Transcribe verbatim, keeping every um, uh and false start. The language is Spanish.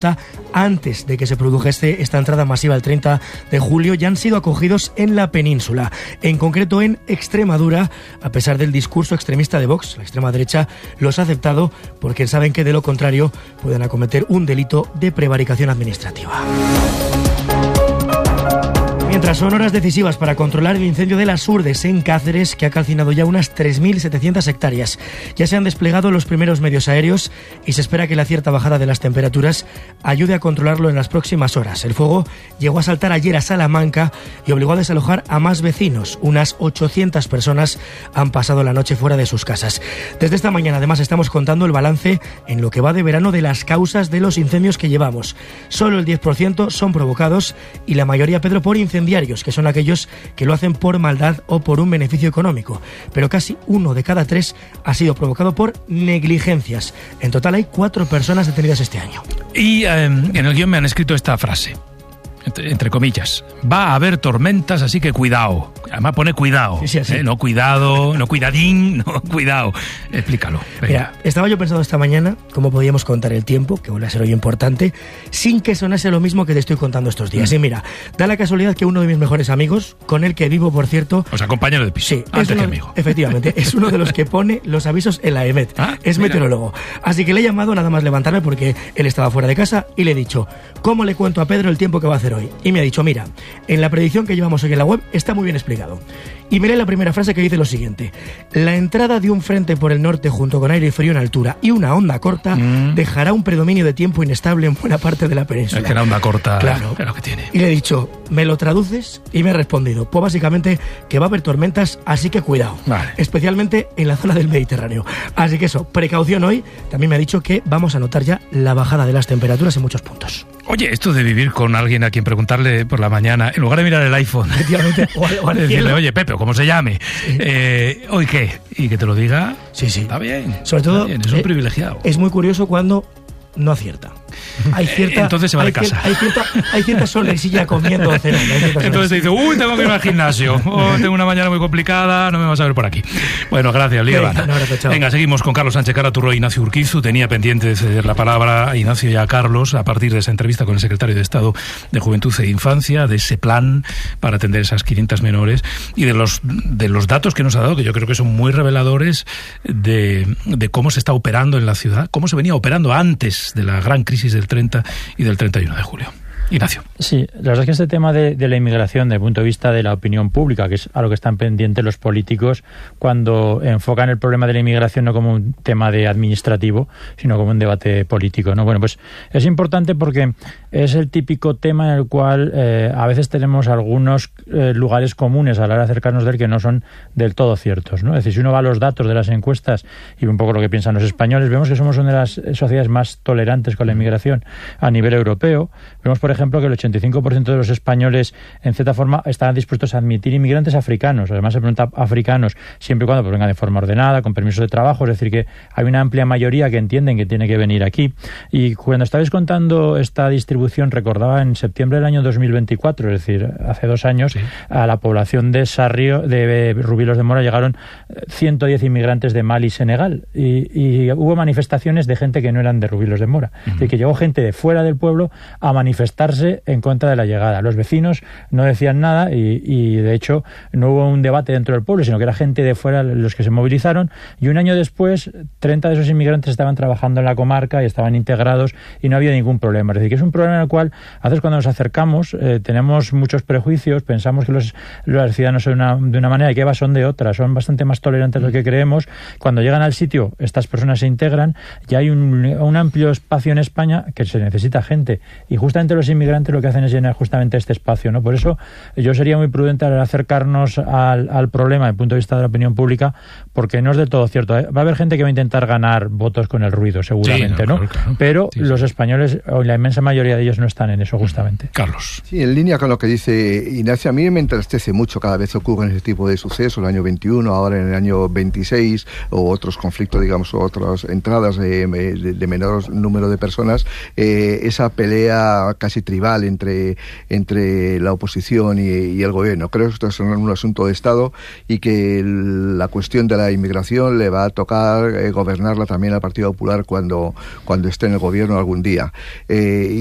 antes de que se produjese esta entrada masiva el treinta de julio, ya han sido acogidos en la península, en concreto en Extremadura, a pesar del discurso extremista de Vox. La extrema derecha los ha aceptado porque saben que de lo contrario pueden acometer un delito de prevaricación administrativa. Mientras son horas decisivas para controlar el incendio de las Urdes en Cáceres, que ha calcinado ya unas tres mil setecientas hectáreas. Ya se han desplegado los primeros medios aéreos y se espera que la cierta bajada de las temperaturas ayude a controlarlo en las próximas horas. El fuego llegó a saltar ayer a Salamanca y obligó a desalojar a más vecinos. Unas ochocientas personas han pasado la noche fuera de sus casas. Desde esta mañana, además, estamos contando el balance en lo que va de verano de las causas de los incendios que llevamos. Solo el diez por ciento son provocados y la mayoría, Pedro, por incendios diarios, que son aquellos que lo hacen por maldad o por un beneficio económico. Pero casi uno de cada tres ha sido provocado por negligencias. En total hay cuatro personas detenidas este año. Y eh, en el guión me han escrito esta frase, entre, entre comillas: va a haber tormentas, así que cuidado. Además pone cuidado, sí, sí, así. ¿eh? No cuidado, no cuidadín, no cuidado. Explícalo. Venga. Mira, estaba yo pensando esta mañana cómo podíamos contar el tiempo, que vuelve a ser hoy importante, sin que sonase lo mismo que te estoy contando estos días. Mm. Y mira, da la casualidad que uno de mis mejores amigos, con el que vivo, por cierto... O sea, compañero de piso, sí, antes uno, que amigo. Efectivamente, es uno de los que pone los avisos en la EMET. ¿Ah? Es mira. meteorólogo. Así que le he llamado nada más levantarme porque él estaba fuera de casa y le he dicho: ¿cómo le cuento a Pedro el tiempo que va a hacer hoy? Y me ha dicho: mira, en la predicción que llevamos hoy en la web está muy bien explicado. Y miré la primera frase, que dice lo siguiente: la entrada de un frente por el norte junto con aire frío en altura y una onda corta mm. dejará un predominio de tiempo inestable en buena parte de la península. Es que la onda corta, claro, es lo que tiene. Y le he dicho: ¿me lo traduces? Y me ha respondido: pues básicamente que va a haber tormentas, así que cuidado. Vale. Especialmente en la zona del Mediterráneo. Así que eso, precaución hoy. También me ha dicho que vamos a notar ya la bajada de las temperaturas en muchos puntos. Oye, esto de vivir con alguien a quien preguntarle por la mañana, en lugar de mirar el iPhone, efectivamente, o al, o al decirle: oye, Pepe, ¿cómo se llame? Sí. Eh, ¿Hoy qué? Y que te lo diga. Sí, sí. Está bien. Sobre todo, bien, es un eh, privilegiado. Es muy curioso cuando no acierta. Hay cierta, entonces se va hay de casa. Cier, hay, cierta, hay cierta sonrisilla comiendo cenando. Entonces te dice: uy, tengo que ir al gimnasio. Oh, tengo una mañana muy complicada, no me vas a ver por aquí. Bueno, gracias, Lidia. Venga, no, Venga, seguimos con Carlos Sánchez Caraturo e Ignacio Urquizu. Tenía pendiente de ceder la palabra a Ignacio y a Carlos a partir de esa entrevista con el secretario de Estado de Juventud e Infancia, de ese plan para atender esas quinientas menores y de los, de los datos que nos ha dado, que yo creo que son muy reveladores de, de cómo se está operando en la ciudad, cómo se venía operando antes de la gran crisis del treinta y del treinta y uno de julio. Ignacio. Sí, la verdad es que este tema de, de la inmigración, desde el punto de vista de la opinión pública, que es a lo que están pendientes los políticos cuando enfocan el problema de la inmigración no como un tema de administrativo, sino como un debate político, ¿no? Bueno, pues es importante porque es el típico tema en el cual eh, a veces tenemos algunos eh, lugares comunes a la hora de acercarnos de él que no son del todo ciertos, ¿no? Es decir, si uno va a los datos de las encuestas y ve un poco lo que piensan los españoles, vemos que somos una de las sociedades más tolerantes con la inmigración a nivel europeo. Vemos, por ejemplo, que el ochenta y cinco por ciento de los españoles, en cierta forma, están dispuestos a admitir inmigrantes africanos. Además, se pregunta africanos siempre y cuando pues, vengan de forma ordenada, con permisos de trabajo. Es decir, que hay una amplia mayoría que entienden que tiene que venir aquí. Y cuando estabais contando esta distribución, recordaba en septiembre del año dos mil veinticuatro, es decir, hace dos años, sí, a la población de Sarrio, de Rubilos de Mora, llegaron ciento diez inmigrantes de Mali y Senegal. Y, y hubo manifestaciones de gente que no eran de Rubilos de Mora. Uh-huh. Es decir, que llegó gente de fuera del pueblo a manifestarse en contra de la llegada. Los vecinos no decían nada y, y de hecho no hubo un debate dentro del pueblo, sino que era gente de fuera los que se movilizaron, y un año después treinta de esos inmigrantes estaban trabajando en la comarca y estaban integrados y no había ningún problema. Es decir, que es un problema en el cual a veces cuando nos acercamos eh, tenemos muchos prejuicios, pensamos que los, los ciudadanos son una, de una manera y que son de otra, son bastante más tolerantes de lo que creemos. Cuando llegan al sitio, estas personas se integran y hay un, un amplio espacio en España que se necesita gente, y justamente los inmigrantes lo que hacen es llenar justamente este espacio, ¿no? Por eso yo sería muy prudente al acercarnos al, al problema desde el punto de vista de la opinión pública, porque no es del todo cierto. Va a haber gente que va a intentar ganar votos con el ruido, seguramente, sí, no, ¿no? Claro, claro. Pero sí, los sí. españoles, o la inmensa mayoría de ellos, no están en eso, justamente. Carlos. Sí, en línea con lo que dice Ignacio, a mí me entristece mucho cada vez que ocurren ese tipo de sucesos, el año veintiuno, ahora en el año veintiséis, o otros conflictos, digamos, o otras entradas de, de, de menor número de personas, eh, esa pelea casi casi tribal entre, entre la oposición y, y el gobierno. Creo que esto es un, un asunto de Estado y que el, la cuestión de la inmigración le va a tocar eh, gobernarla también al Partido Popular cuando, cuando esté en el gobierno algún día. Eh,